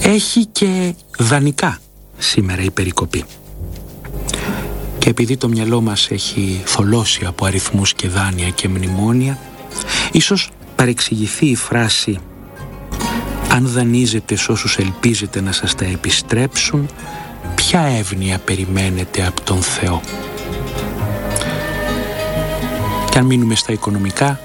Έχει και δανεικά σήμερα η περικοπή. Και επειδή το μυαλό μας έχει θολώσει από αριθμούς και δάνεια και μνημόνια, ίσως παρεξηγηθεί η φράση «Αν δανείζετε σ' όσους ελπίζετε να σας τα επιστρέψουν, ποια εύνοια περιμένετε από τον Θεό». Και αν μείνουμε στα οικονομικά,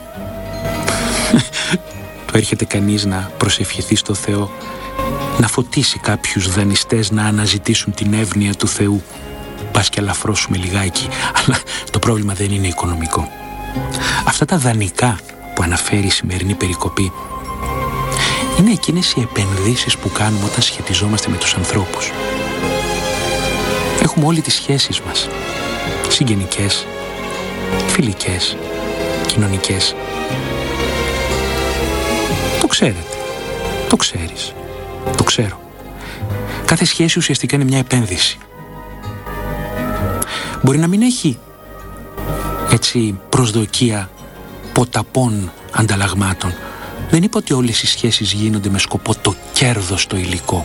το έρχεται κανείς να προσευχηθεί στο Θεό να φωτίσει κάποιους δανειστές να αναζητήσουν την εύνοια του Θεού. Πας και αλαφρώσουμε λιγάκι, αλλά το πρόβλημα δεν είναι οικονομικό. Αυτά τα δανεικά που αναφέρει η σημερινή περικοπή είναι εκείνες οι επενδύσεις που κάνουμε όταν σχετιζόμαστε με τους ανθρώπους. Έχουμε όλοι τις σχέσεις μας, συγγενικές, φιλικές, κοινωνικές. Το ξέρετε, το ξέρεις, το ξέρω. Κάθε σχέση ουσιαστικά είναι μια επένδυση. Μπορεί να μην έχει έτσι προσδοκία ποταπών ανταλλαγμάτων. Δεν είπα ότι όλες οι σχέσεις γίνονται με σκοπό το κέρδος το υλικό.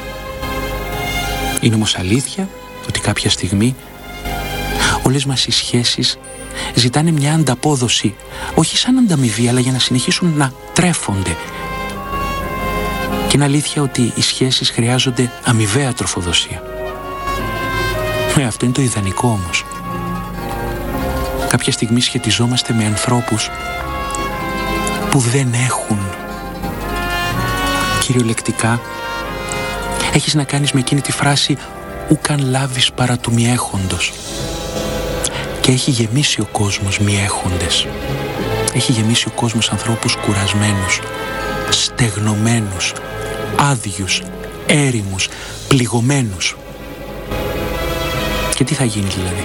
Είναι όμως αλήθεια ότι κάποια στιγμή όλες μας οι σχέσεις ζητάνε μια ανταπόδοση, όχι σαν ανταμοιβή, αλλά για να συνεχίσουν να τρέφονται. Και είναι αλήθεια ότι οι σχέσεις χρειάζονται αμοιβαία τροφοδοσία. Αυτό είναι το ιδανικό όμως. Κάποια στιγμή σχετιζόμαστε με ανθρώπους που δεν έχουν. Κυριολεκτικά έχεις να κάνεις με εκείνη τη φράση «ουκαν λάβεις παρά του μη έχοντος». Και έχει γεμίσει ο κόσμος μη έχοντες. Έχει γεμίσει ο κόσμος ανθρώπους κουρασμένους, στεγνωμένους, άδειους, έρημους, πληγωμένους. Και τι θα γίνει δηλαδή?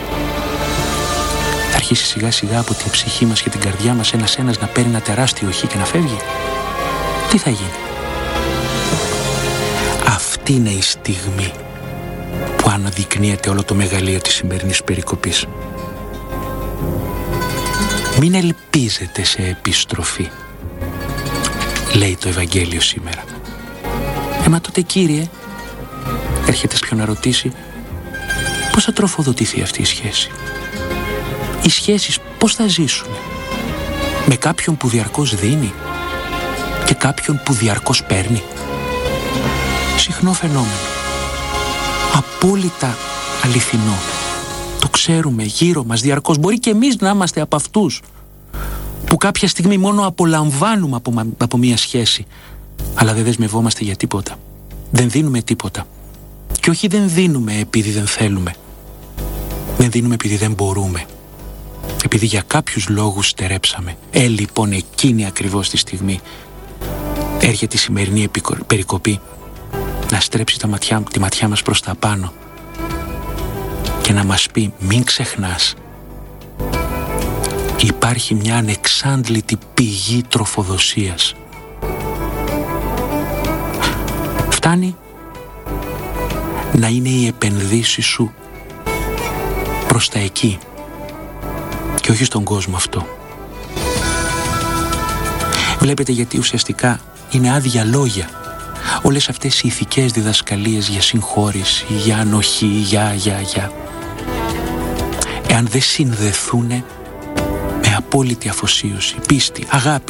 Θα αρχίσει σιγά σιγά από την ψυχή μας και την καρδιά μας ένας-ένας να παίρνει ένα τεράστιο χ και να φεύγει? Τι θα γίνει? Αυτή είναι η στιγμή που αναδεικνύεται όλο το μεγαλείο της σημερινής περικοπής. Μην ελπίζετε σε επιστροφή, λέει το Ευαγγέλιο σήμερα. Μα τότε Κύριε, έρχεται ποιον να ρωτήσει, πώς θα τροφοδοτηθεί αυτή η σχέση? Οι σχέσεις πώς θα ζήσουν? Με κάποιον που διαρκώς δίνει και κάποιον που διαρκώς παίρνει? Συχνό φαινόμενο. Απόλυτα αληθινό. Το ξέρουμε γύρω μας διαρκώς. Μπορεί και εμείς να είμαστε από αυτούς που κάποια στιγμή μόνο απολαμβάνουμε από μία σχέση, αλλά δεν δεσμευόμαστε για τίποτα. Δεν δίνουμε τίποτα. Και όχι δεν δίνουμε επειδή δεν θέλουμε. Δεν δίνουμε επειδή δεν μπορούμε. Επειδή για κάποιους λόγους στερέψαμε. Λοιπόν, εκείνη ακριβώς τη στιγμή έρχεται η σημερινή περικοπή να στρέψει τη ματιά μας προς τα πάνω και να μας πει μην ξεχνάς, υπάρχει μια ανεξάντλητη πηγή τροφοδοσίας. Φτάνει να είναι οι επενδύσεις σου προς τα εκεί και όχι στον κόσμο αυτό. Βλέπετε γιατί ουσιαστικά είναι άδεια λόγια όλες αυτές οι ηθικές διδασκαλίες για συγχώρηση, για ανοχή, για. Εάν δεν συνδεθούνε με απόλυτη αφοσίωση, πίστη, αγάπη